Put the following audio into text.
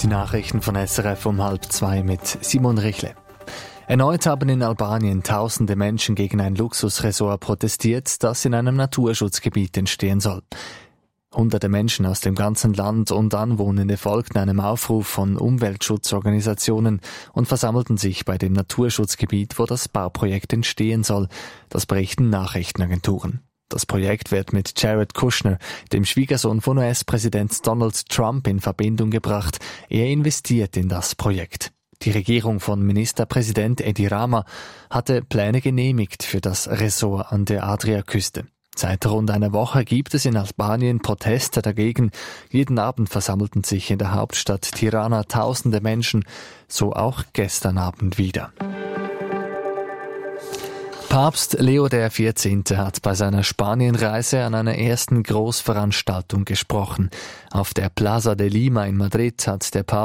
Nachrichten von SRF um 1:30 mit Simon Richle. Erneut haben in Albanien tausende Menschen gegen ein Luxusresort protestiert, das in einem Naturschutzgebiet entstehen soll. Hunderte Menschen aus dem ganzen Land und Anwohner folgten einem Aufruf von Umweltschutzorganisationen und versammelten sich bei dem Naturschutzgebiet, wo das Bauprojekt entstehen soll. Das berichten Nachrichtenagenturen. Das Projekt wird mit Jared Kushner, dem Schwiegersohn von US-Präsident Donald Trump, in Verbindung gebracht. Er investiert in das Projekt. Die Regierung von Ministerpräsident Edi Rama hatte Pläne genehmigt für das Resort an der Adriaküste. Seit rund einer Woche gibt es in Albanien Proteste dagegen. Jeden Abend versammelten sich in der Hauptstadt Tirana tausende Menschen, so auch gestern Abend wieder. Papst Leo XIV. Hat bei seiner Spanienreise an einer ersten Großveranstaltung gesprochen. Auf der Plaza de Lima in Madrid hat der Papst